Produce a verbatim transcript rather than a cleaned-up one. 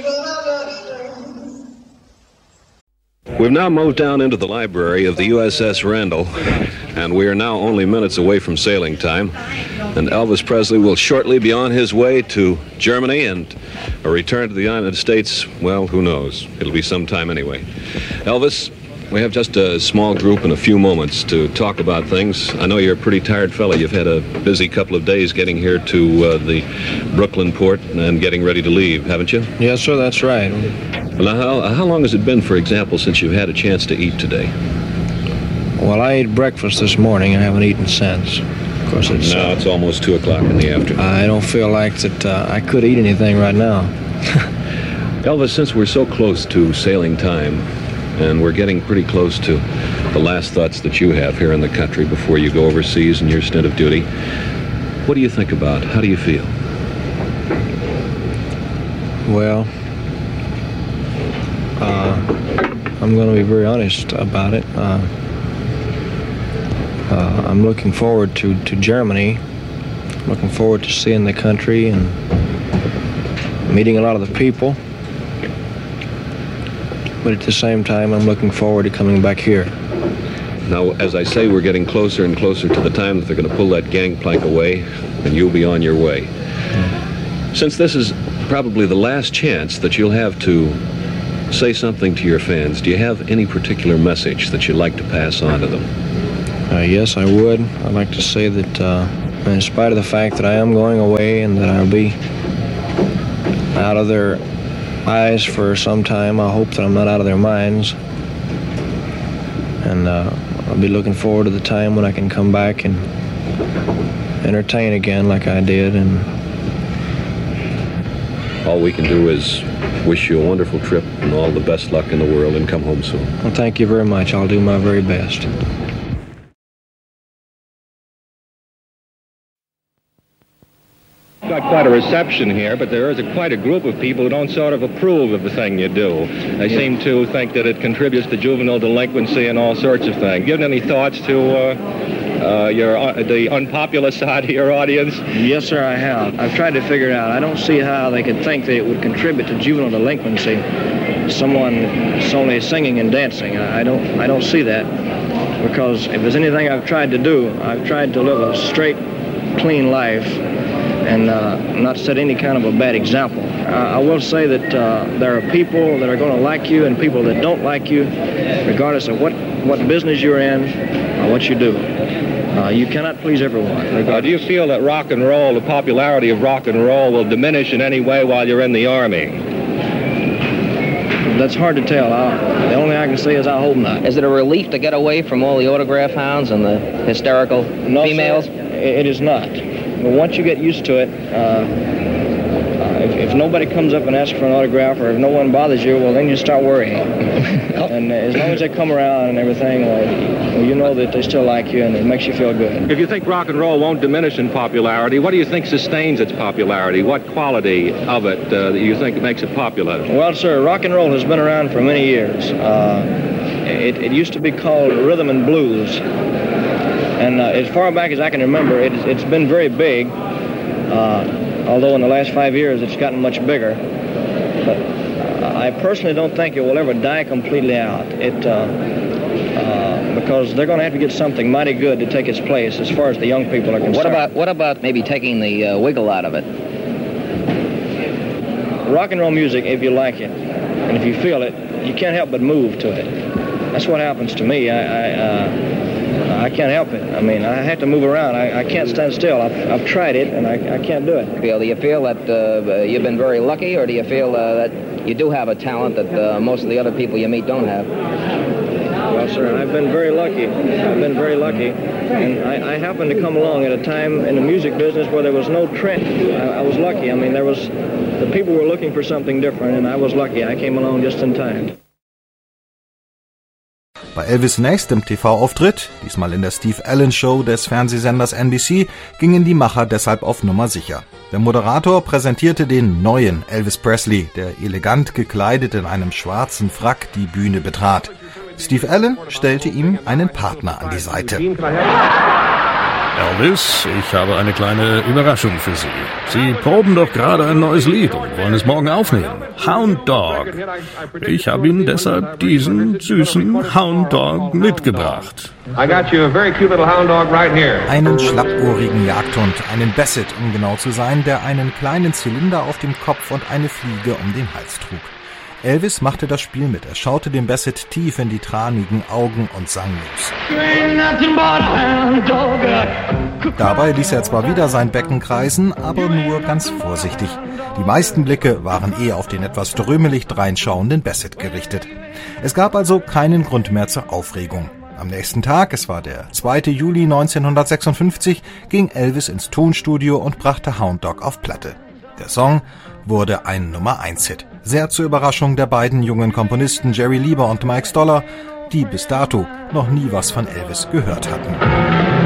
We've now moved down into the library of the U S S Randall, and we are now only minutes away from sailing time. And Elvis Presley will shortly be on his way to Germany, and a return to the United States, well, who knows? It'll be some time anyway. Elvis, we have just a small group and a few moments to talk about things. I know you're a pretty tired fella. You've had a busy couple of days getting here to uh, the Brooklyn port and getting ready to leave, haven't you? Yes, sir, that's right. Now, how, how long has it been, for example, since you've had a chance to eat today? Well, I ate breakfast this morning and haven't eaten since. Of course, it's... Now uh, it's almost two o'clock in the afternoon. I don't feel like that uh, I could eat anything right now. Elvis, since we're so close to sailing time, and we're getting pretty close to the last thoughts that you have here in the country before you go overseas in your stint of duty, what do you think about? How do you feel? Well, uh, I'm going to be very honest about it. Uh, uh, I'm looking forward to, to Germany. Looking forward to seeing the country and meeting a lot of the people. But at the same time, I'm looking forward to coming back here. Now, as I say, we're getting closer and closer to the time that they're going to pull that gangplank away, and you'll be on your way. Mm. Since this is probably the last chance that you'll have to say something to your fans, do you have any particular message that you'd like to pass on to them? Uh, yes, I would. I'd like to say that uh, in spite of the fact that I am going away and that I'll be out of their eyes for some time, I hope that I'm not out of their minds. And uh, I'll be looking forward to the time when I can come back and entertain again like I did. And all we can do is wish you a wonderful trip and all the best luck in the world, and come home soon. Well, thank you very much. I'll do my very best. Got quite a reception here, but there is a, quite a group of people who don't sort of approve of the thing you do. They yeah. seem to think that it contributes to juvenile delinquency and all sorts of things. Given any thoughts to uh, uh, your uh, the unpopular side of your audience? Yes, sir, I have. I've tried to figure it out. I don't see how they could think that it would contribute to juvenile delinquency. Someone solely singing and dancing. I, I don't. I don't see that, because if there's anything I've tried to do, I've tried to live a straight, clean life, and uh, not set any kind of a bad example. Uh, I will say that uh, there are people that are going to like you and people that don't like you, regardless of what, what business you're in or what you do. Uh, you cannot please everyone. Uh, do you feel that rock and roll, the popularity of rock and roll, will diminish in any way while you're in the Army? That's hard to tell. I'll, the only thing I can say is I hope not. Is it a relief to get away from all the autograph hounds and the hysterical no, females? Sir, it is not. But once you get used to it, uh, uh, if, if nobody comes up and asks for an autograph, or if no one bothers you, well, then you start worrying. And uh, as long as they come around and everything, well, well, you know that they still like you, and it makes you feel good. If you think rock and roll won't diminish in popularity, what do you think sustains its popularity? What quality of it uh, that you think makes it popular? Well, sir, rock and roll has been around for many years. Uh, it, it used to be called rhythm and blues. And uh, as far back as I can remember, it, it's been very big, uh, although in the last five years it's gotten much bigger. But uh, I personally don't think it will ever die completely out. It, uh, uh, because they're going to have to get something mighty good to take its place as far as the young people are concerned. What about, what about maybe taking the uh, wiggle out of it? Rock and roll music, if you like it, and if you feel it, you can't help but move to it. That's what happens to me. I... I uh, I can't help it. I mean, I have to move around. I, I can't stand still. I've, I've tried it, and I, I can't do it. Feel, do you feel that uh, you've been very lucky, or do you feel uh, that you do have a talent that uh, most of the other people you meet don't have? Well, sir, I've been very lucky. I've been very lucky. And I, I happened to come along at a time in the music business where there was no trend. I, I was lucky. I mean, there was, the people were looking for something different, and I was lucky. I came along just in time. Bei Elvis' nächstem T V-Auftritt, diesmal in der Steve Allen Show des Fernsehsenders N B C, gingen die Macher deshalb auf Nummer sicher. Der Moderator präsentierte den neuen Elvis Presley, der elegant gekleidet in einem schwarzen Frack die Bühne betrat. Steve Allen stellte ihm einen Partner an die Seite. Elvis, ich habe eine kleine Überraschung für Sie. Sie proben doch gerade ein neues Lied und wollen es morgen aufnehmen. Hound Dog. Ich habe Ihnen deshalb diesen süßen Hound Dog mitgebracht. Einen schlappohrigen Jagdhund, einen Basset, um genau zu sein, der einen kleinen Zylinder auf dem Kopf und eine Fliege um den Hals trug. Elvis machte das Spiel mit. Er schaute dem Basset tief in die tranigen Augen und sang los. Dabei ließ er zwar wieder sein Becken kreisen, aber nur ganz vorsichtig. Die meisten Blicke waren eher auf den etwas drömelig dreinschauenden Basset gerichtet. Es gab also keinen Grund mehr zur Aufregung. Am nächsten Tag, es war der zweite Juli neunzehnhundertsechsundfünfzig, ging Elvis ins Tonstudio und brachte Hound Dog auf Platte. Der Song wurde ein Nummer eins Hit. Sehr zur Überraschung der beiden jungen Komponisten Jerry Lieber und Mike Stoller, die bis dato noch nie was von Elvis gehört hatten.